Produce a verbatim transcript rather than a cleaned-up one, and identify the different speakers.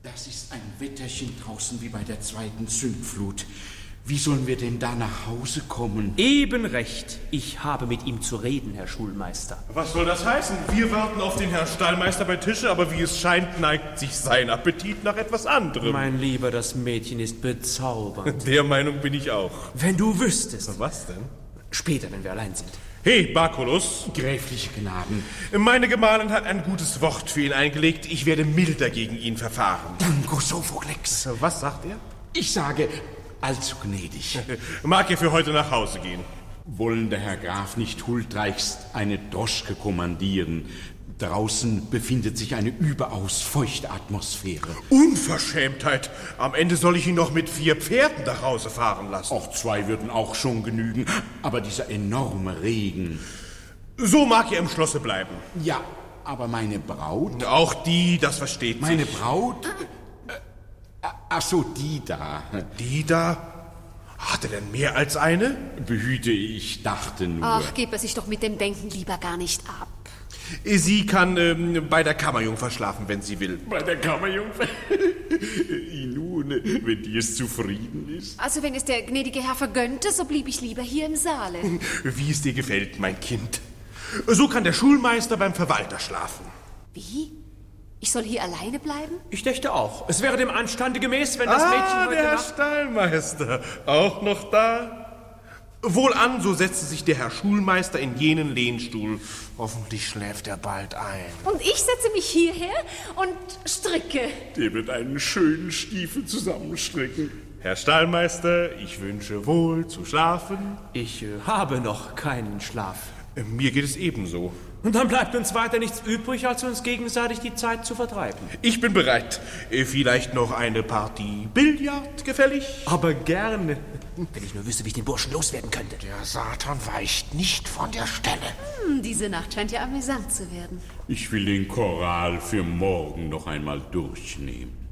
Speaker 1: Das ist ein Wetterchen draußen wie bei der zweiten Sündflut. Wie sollen wir denn da nach Hause kommen?
Speaker 2: Eben recht. Ich habe mit ihm zu reden, Herr Schulmeister.
Speaker 3: Was soll das heißen? Wir warten auf den Herrn Stallmeister bei Tische, aber wie es scheint, neigt sich sein Appetit nach etwas anderem.
Speaker 2: Mein Lieber, das Mädchen ist bezaubernd.
Speaker 3: Der Meinung bin ich auch.
Speaker 2: Wenn du wüsstest.
Speaker 3: Was denn?
Speaker 2: Später, wenn wir allein sind.
Speaker 3: Hey, Baculus.
Speaker 1: Gräfliche Gnaden.
Speaker 3: Meine Gemahlin hat ein gutes Wort für ihn eingelegt. Ich werde milder gegen ihn verfahren.
Speaker 1: Danko Sophoklex.
Speaker 3: Was sagt er?
Speaker 1: Ich sage, allzu gnädig.
Speaker 3: Mag er für heute nach Hause gehen?
Speaker 1: Wollen der Herr Graf nicht huldreichst eine Droschke kommandieren? Draußen befindet sich eine überaus feuchte Atmosphäre.
Speaker 3: Unverschämtheit! Am Ende soll ich ihn noch mit vier Pferden nach Hause fahren lassen.
Speaker 1: Auch zwei würden auch schon genügen. Aber dieser enorme Regen...
Speaker 3: So mag er im Schlosse bleiben.
Speaker 1: Ja, aber meine Braut...
Speaker 3: Auch die, das versteht sich.
Speaker 1: Meine Braut... Ach so, die da.
Speaker 3: Die da? Hat er denn mehr als eine?
Speaker 1: Behüte, ich dachte nur.
Speaker 4: Ach, gib er sich doch mit dem Denken lieber gar nicht ab.
Speaker 3: Sie kann ähm, bei der Kammerjungfer schlafen, wenn sie will.
Speaker 1: Bei der Kammerjungfer? Nun, wenn die es zufrieden ist.
Speaker 4: Also wenn es der gnädige Herr vergönnte, so blieb ich lieber hier im Saale.
Speaker 3: Wie es dir gefällt, mein Kind. So kann der Schulmeister beim Verwalter schlafen.
Speaker 4: Wie? Ich soll hier alleine bleiben?
Speaker 2: Ich dächte auch. Es wäre dem Anstande gemäß, wenn das
Speaker 3: ah,
Speaker 2: Mädchen heute
Speaker 3: der Herr
Speaker 2: Nacht...
Speaker 3: Stallmeister. Auch noch da? Wohlan, so setzte sich der Herr Schulmeister in jenen Lehnstuhl. Hoffentlich schläft er bald ein.
Speaker 4: Und ich setze mich hierher und stricke.
Speaker 1: Der wird einen schönen Stiefel zusammenstricken.
Speaker 3: Herr Stallmeister, ich wünsche wohl zu schlafen.
Speaker 2: Ich äh, habe noch keinen Schlaf.
Speaker 3: Äh, mir geht es ebenso.
Speaker 2: Und dann bleibt uns weiter nichts übrig, als uns gegenseitig die Zeit zu vertreiben.
Speaker 3: Ich bin bereit. Äh, vielleicht noch eine Partie Billard gefällig?
Speaker 2: Aber gerne. Wenn ich nur wüsste, wie ich den Burschen loswerden könnte.
Speaker 5: Der Satan weicht nicht von der Stelle.
Speaker 4: Hm, diese Nacht scheint ja amüsant zu werden.
Speaker 1: Ich will den Choral für morgen noch einmal durchnehmen.